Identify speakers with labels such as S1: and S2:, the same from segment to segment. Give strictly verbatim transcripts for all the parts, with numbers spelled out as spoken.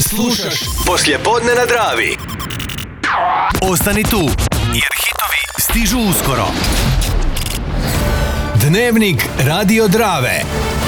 S1: Slušaš Poslijepodne na Dravi. Ostani tu, jer hitovi stižu uskoro. Dnevnik Radio Drave.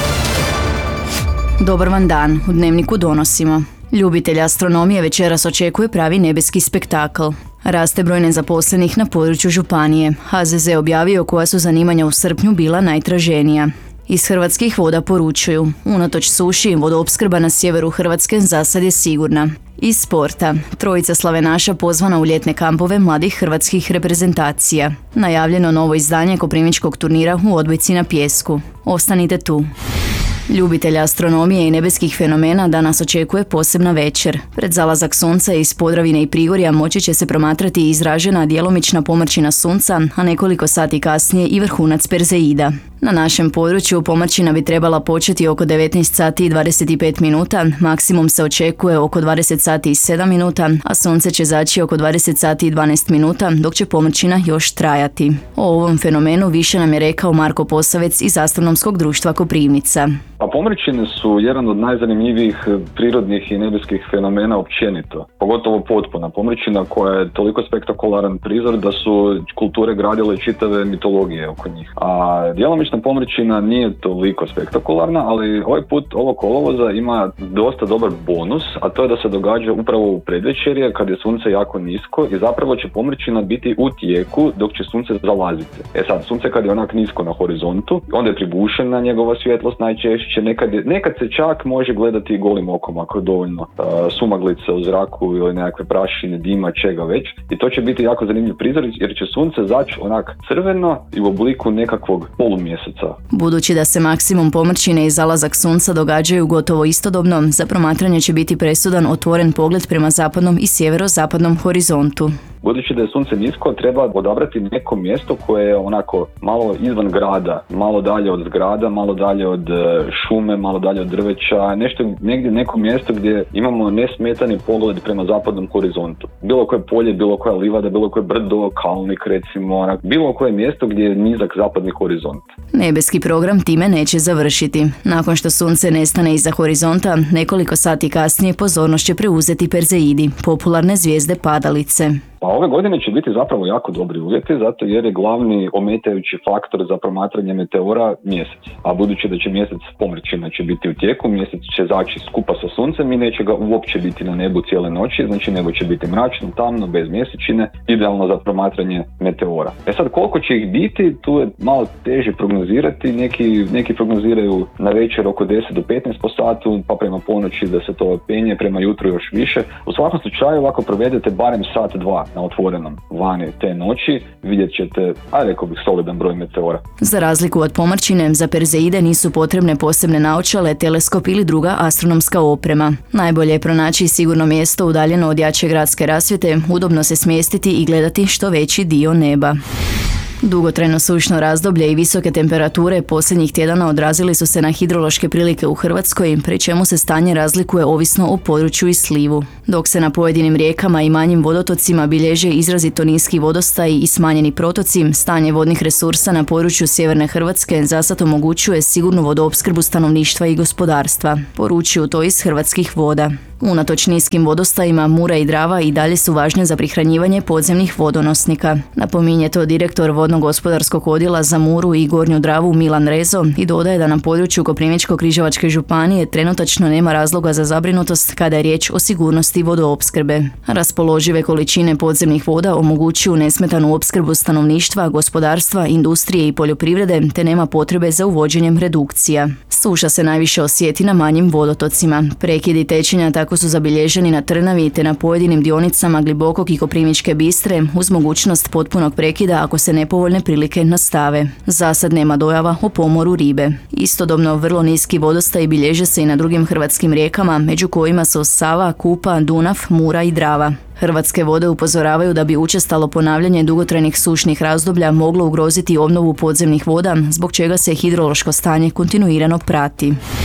S2: Dobar vam dan, u Dnevniku donosimo. Ljubitelj astronomije večeras očekuje pravi nebeski spektakl. Raste broj nezaposlenih na području županije. ha ze ze objavio koja su zanimanja u srpnju bila najtraženija. Iz Hrvatskih voda poručuju, unatoč suši, vodoopskrba na sjeveru Hrvatske za sad je sigurna. Iz sporta, trojica slavenaša pozvana u ljetne kampove mladih hrvatskih reprezentacija. Najavljeno novo izdanje koprivničkog turnira u odbojci na pijesku. Ostanite tu. Ljubitelja astronomije i nebeskih fenomena danas očekuje posebna večer. Pred zalazak sunca iz Podravine i Prigorja moći će se promatrati izražena djelomična pomrčina sunca, a nekoliko sati kasnije i vrhunac Perzeida. Na našem području pomrčina bi trebala početi oko devetnaest sati i dvadeset pet minuta, maksimum se očekuje oko dvadeset sati i sedam minuta, a sunce će zaći oko dvadeset sati i dvanaest minuta, dok će pomrčina još trajati. O ovom fenomenu više nam je rekao Marko Posavec iz Astronomskog društva Koprivnica.
S3: Pa pomrčine su jedan od najzanimljivijih prirodnih i nebeskih fenomena općenito, pogotovo potpuna pomrčina koja je toliko spektakularan prizor da su kulture gradile čitave mitologije oko njih. A djelomična pomrčina nije toliko spektakularna, ali ovaj put ovo kolovoza ima dosta dobar bonus, a to je da se događa upravo u predvečerje kad je sunce jako nisko i zapravo će pomrčina biti u tijeku dok će sunce zalaziti. E sad, sunce kad je onak nisko na horizontu, onda je pribušena njegova svjetlost najčešće. Nekad, je, nekad se čak može gledati golim okom ako je dovoljno uh, sumaglice u zraku ili nekakve prašine, dima, čega već. I to će biti jako zanimljiv prizor jer će sunce zaći onak crveno i u obliku nekakvog polumjeseca.
S2: Budući da se maksimum pomrčine i zalazak sunca događaju gotovo istodobno, za promatranje će biti presudan otvoren pogled prema zapadnom i sjeverozapadnom horizontu.
S3: Budući da je sunce nisko, treba odabrati neko mjesto koje je onako malo izvan grada, malo dalje od zgrada, malo dalje od šume, malo dalje od drveća, nešto, negdje neko mjesto gdje imamo nesmetani pogled prema zapadnom horizontu. Bilo koje polje, bilo koja livada, bilo koje brdo, kalnik recimo, onak, bilo koje mjesto gdje je nizak zapadni horizont.
S2: Nebeski program time neće završiti. Nakon što sunce nestane iza horizonta, nekoliko sati kasnije pozornost će preuzeti Perzeidi, popularne zvijezde padalice.
S3: Pa ove godine će biti zapravo jako dobri uvjeti, zato jer je glavni ometajući faktor za promatranje meteora mjesec. A budući da će mjesec pomrčina će biti u tijeku, mjesec će zaći skupa sa suncem i neće ga uopće biti na nebu cijele noći, znači nebo će biti mračno, tamno, bez mjesečine, idealno za promatranje meteora. E sad, koliko će ih biti, tu je malo teže prognozirati, neki, neki prognoziraju na večer oko deset do petnaest po satu, pa prema ponoći da se to penje, prema jutru još više. U svakom slučaju, ako provedete barem sat, dva na otvorenom vani te noći, vidjet ćete, a rekao bih, solidan broj meteora.
S2: Za razliku od pomrčine, za Perzeide nisu potrebne posebne naočale, teleskop ili druga astronomska oprema. Najbolje je pronaći sigurno mjesto udaljeno od jače gradske rasvjete, udobno se smjestiti i gledati što veći dio neba. Dugotrajno sušno razdoblje i visoke temperature posljednjih tjedana odrazili su se na hidrološke prilike u Hrvatskoj, pri čemu se stanje razlikuje ovisno o području i slivu. Dok se na pojedinim rijekama i manjim vodotocima bilježe izrazito niski vodostaji i smanjeni protoci, stanje vodnih resursa na području sjeverne Hrvatske zasad omogućuje sigurnu vodoopskrbu stanovništva i gospodarstva, poručuju to iz Hrvatskih voda. Unatoč niskim vodostajima, Mura i Drava i dalje su važne za prihranjivanje podzemnih vodonosnika. Napominje to direktor vodno-gospodarskog odjela za Muru i Gornju Dravu Milan Rezo i dodaje da na području Koprivničko-križevačke županije trenutačno nema razloga za zabrinutost kada je riječ o sigurnosti vodoopskrbe. Raspoložive količine podzemnih voda omogućuju nesmetanu opskrbu stanovništva, gospodarstva, industrije i poljoprivrede, te nema potrebe za uvođenjem redukcija. Suša se najviše osjeti na manjim vodotocima. Prekidi tečenja tako su zabilježeni na Trnavi te na pojedinim dionicama Glibokog i Koprivničke Bistre uz mogućnost potpunog prekida ako se nepovoljne prilike nastave. Zasad nema dojava o pomoru ribe. Istodobno vrlo niski vodostaj bilježe se i na drugim hrvatskim rijekama, među kojima su Sava, Kupa, Dunav, Mura i Drava. Hrvatske vode upozoravaju da bi učestalo ponavljanje dugotrajnih sušnih razdoblja moglo ugroziti obnovu podzemnih voda, zbog čega se hidrološko stanje kontinuirano prati.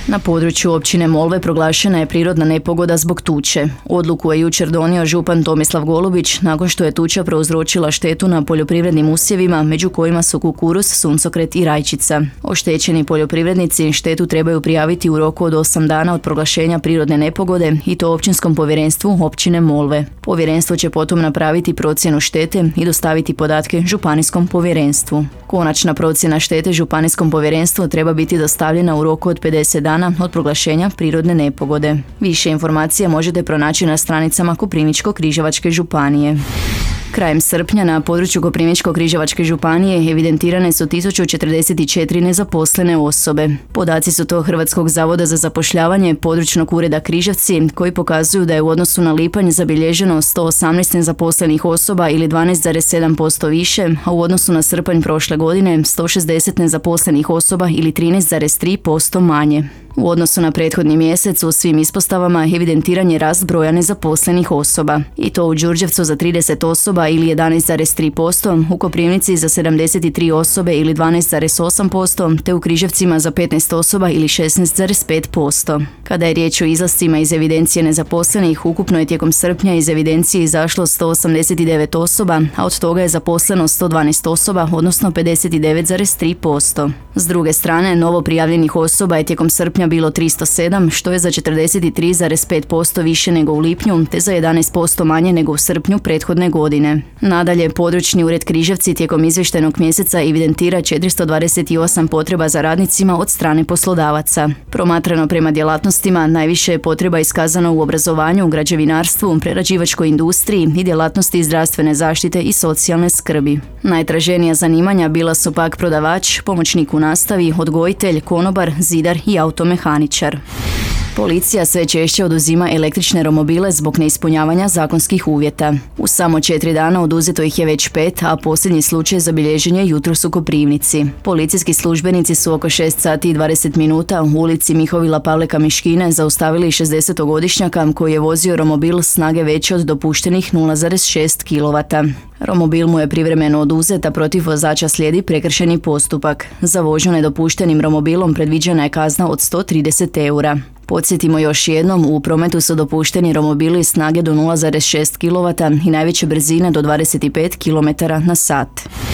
S2: Na području općine Molve proglašena je prirodna nepogoda zbog tuče. Odluku je jučer donio župan Tomislav Golubić nakon što je tuča prouzročila štetu na poljoprivrednim usjevima, među kojima su kukuruz, suncokret i rajčica. Oštećeni poljoprivrednici štetu trebaju prijaviti u roku od osam dana od proglašenja prirodne nepogode i to općinskom povjerenstvu općine Molve. Povjerenstvo će potom napraviti procjenu štete i dostaviti podatke županijskom povjerenstvu. Konačna procjena štete županijskom povjerenstvu treba biti dostavljena u roku od pedeset dana od proglašenja prirodne nepogode. Više informacija možete pronaći na stranicama Koprivničko-križevačke županije. Krajem srpnja na području Koprivničko-križevačke županije evidentirane su tisuću četrdeset četiri nezaposlene osobe. Podaci su to Hrvatskog zavoda za zapošljavanje područnog ureda Križevci, koji pokazuju da je u odnosu na lipanj zabilježeno sto osamnaest nezaposlenih osoba ili dvanaest zarez sedam posto više, a u odnosu na srpanj prošle godine sto šezdeset nezaposlenih osoba ili trinaest zarez tri posto manje. U odnosu na prethodni mjesec u svim ispostavama evidentiran je rast broja nezaposlenih osoba. I to u Đurđevcu za trideset osoba ili jedanaest zarez tri posto, u Koprivnici za sedamdeset tri osobe ili dvanaest zarez osam posto, te u Križevcima za petnaest osoba ili šesnaest zarez pet posto. Kada je riječ o izlascima iz evidencije nezaposlenih, ukupno je tijekom srpnja iz evidencije izašlo sto osamdeset devet osoba, a od toga je zaposleno sto dvanaest osoba, odnosno pedeset devet zarez tri posto. S druge strane, novo prijavljenih osoba je tijekom srpnja bilo tristo sedam, što je za četrdeset tri zarez pet posto više nego u lipnju, te za jedanaest posto manje nego u srpnju prethodne godine. Nadalje, područni ured Križevci tijekom izvještajnog mjeseca evidentira četiristo dvadeset osam potreba za radnicima od strane poslodavaca. Promatrano prema djelatnostima, najviše je potreba iskazano u obrazovanju, građevinarstvu, prerađivačkoj industriji i djelatnosti zdravstvene zaštite i socijalne skrbi. Najtraženija zanimanja bila su pak prodavač, pomoćnik u nastavi, odgojitelj, konobar, zidar i automehaničar. Policija sve češće oduzima električne romobile zbog neispunjavanja zakonskih uvjeta. U samo četiri dana oduzeto ih je već pet, a posljednji slučaj zabilježen je jutros u Koprivnici. Policijski službenici su oko šest sati i dvadeset minuta u ulici Mihovila Pavleka Miškine zaustavili šezdesetogodišnjaka koji je vozio romobil snage veće od dopuštenih nula zarez šest kilovata. Romobil mu je privremeno oduzet, a protiv vozača slijedi prekršajni postupak. Za vožnju nedopuštenim romobilom predviđena je kazna od sto trideset eura. Podsjetimo još jednom, u prometu su dopušteni romobili snage do nula zarez šest kilovata i najveće brzine do dvadeset pet kilometara na sat.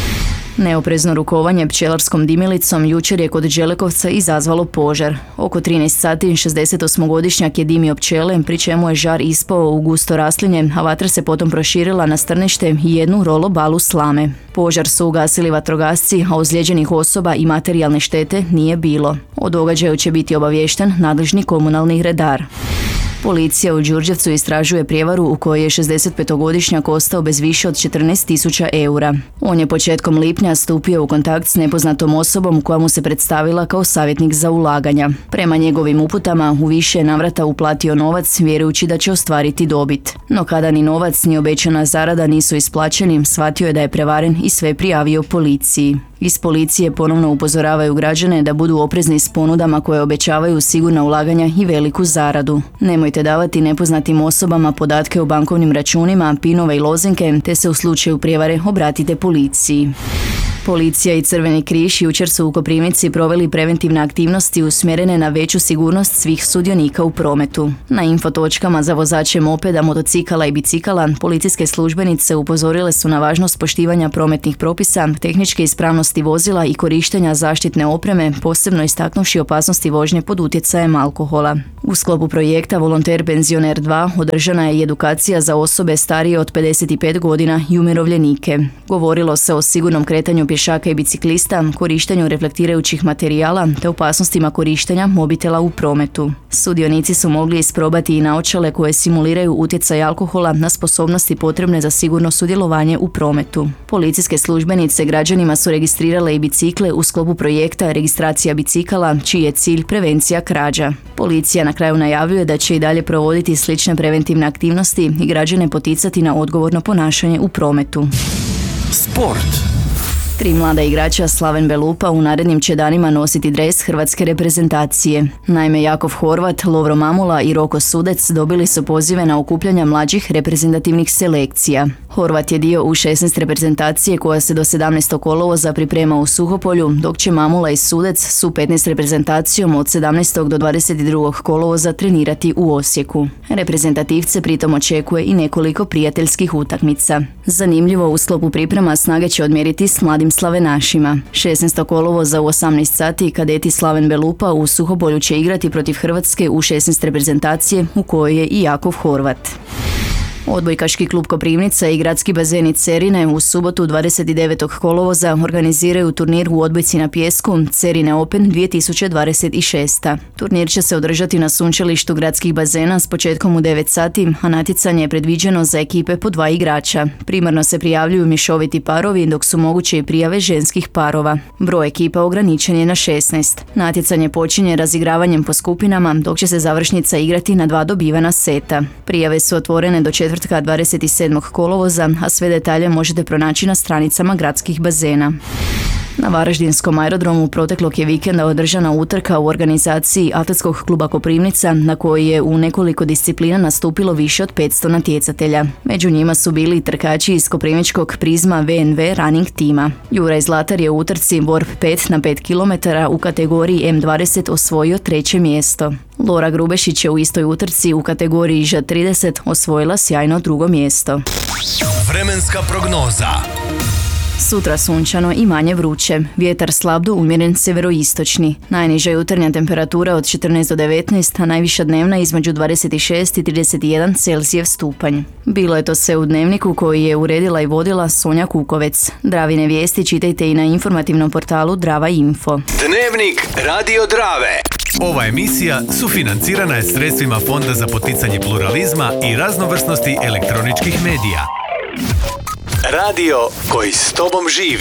S2: Neoprezno rukovanje pčelarskom dimilicom jučer je kod Đelekovca izazvalo požar. Oko trinaest sati šezdesetosmogodišnjak je dimio pčele, pri čemu je žar ispao u gusto raslinje, a vatra se potom proširila na strnište i jednu rolo balu slame. Požar su ugasili vatrogasci, a ozlijeđenih osoba i materijalne štete nije bilo. O događaju će biti obaviješten nadležni komunalni redar. Policija u Đurđevcu istražuje prijevaru u kojoj je šezdesetpetogodišnjak ostao bez više od četrnaest tisuća eura. On je početkom lipnja stupio u kontakt s nepoznatom osobom koja mu se predstavila kao savjetnik za ulaganja. Prema njegovim uputama, u više navrata uplatio novac vjerujući da će ostvariti dobit. No kada ni novac ni obećana zarada nisu isplaćeni, shvatio je da je prevaren i sve prijavio policiji. Iz policije ponovno upozoravaju građane da budu oprezni s ponudama koje obećavaju sigurna ulaganja i veliku zaradu. Nemojte davati nepoznatim osobama podatke o bankovnim računima, pinove i lozinke, te se u slučaju prijevare obratite policiji. Policija i Crveni križ jučer su u Koprivnici proveli preventivne aktivnosti usmjerene na veću sigurnost svih sudionika u prometu. Na infotočkama za vozače mopeda, motocikala i bicikala policijske službenice upozorile su na važnost poštivanja prometnih propisa, tehničke ispravnosti vozila i korištenja zaštitne opreme, posebno istaknuvši opasnosti vožnje pod utjecajem alkohola. U sklopu projekta Volonter Penzioner dva održana je i edukacija za osobe starije od pedeset pet godina i umirovljenike. Govorilo se o sigurnom kretanju pješaka i biciklista, korištenju reflektirajućih materijala te opasnostima korištenja mobitela u prometu. Sudionici su mogli isprobati i naočale koje simuliraju utjecaj alkohola na sposobnosti potrebne za sigurno sudjelovanje u prometu. Policijske službenice građanima su registrirale i bicikle u sklopu projekta Registracija bicikala, čiji je cilj prevencija krađa. Policija na kraju najavljuje da će i dalje provoditi slične preventivne aktivnosti i građane poticati na odgovorno ponašanje u prometu.
S1: Sport.
S2: Tri mlada igrača Slaven Belupa u narednim će danima nositi dres hrvatske reprezentacije. Naime, Jakov Horvat, Lovro Mamula i Roko Sudec dobili su pozive na okupljanja mlađih reprezentativnih selekcija. Horvat je dio u šesnaest reprezentacije koja se do sedamnaestog kolovoza priprema u Suhopolju, dok će Mamula i Sudec s U petnaest reprezentacijom od sedamnaestog do dvadeset drugog kolovoza trenirati u Osijeku. Reprezentativce pritom očekuje i nekoliko prijateljskih utakmica. Zanimljivo, u sklopu priprema snage će odmjeriti s mladim slavenašima. šesnaestog kolovoza u osamnaest sati kadeti Slaven Belupa u Suhopolju će igrati protiv Hrvatske u šesnaest reprezentacije u kojoj je i Jakov Horvat. Odbojkaški klub Koprivnica i gradski bazeni Cerine u subotu dvadeset devetog kolovoza organiziraju turnir u odbojci na pijesku Cerine Open dvije tisuće dvadeset šest. Turnir će se održati na sunčalištu gradskih bazena s početkom u devet sati, a natjecanje je predviđeno za ekipe po dva igrača. Primarno se prijavljuju mješoviti parovi, dok su moguće i prijave ženskih parova. Broj ekipa ograničen je na šesnaest. Natjecanje počinje razigravanjem po skupinama, dok će se završnica igrati na dva dobivena seta. Prijave su otvorene do četvrtka dvadeset sedmog kolovoza, a sve detalje možete pronaći na stranicama gradskih bazena. Na Varaždinskom aerodromu proteklog je vikenda održana utrka u organizaciji Atletskog kluba Koprivnica, na koji je u nekoliko disciplina nastupilo više od petsto natjecatelja. Među njima su bili i trkači iz koprivničkog Prizma V N V running tima. Juraj Zlatar je u utrci Warp pet na pet kilometara u kategoriji M dvadeset osvojio treće mjesto. Lora Grubešić je u istoj utrci u kategoriji Ž trideset osvojila sjajno drugo mjesto.
S1: Vremenska prognoza.
S2: Sutra sunčano i manje vruće. Vjetar slab do umjeren sjeveroistočni. Najniža jutarnja temperatura od četrnaest do devetnaest, a najviša dnevna između dvadeset šest i trideset jedan Celzijev stupanj. Bilo je to sve u dnevniku koji je uredila i vodila Sonja Kukovec. Dravine vijesti čitajte i na informativnom portalu Drava Info.
S1: Dnevnik Radio Drave. Ova emisija sufinancirana je sredstvima Fonda za poticanje pluralizma i raznovrsnosti elektroničkih medija. Radio koji s tobom živi.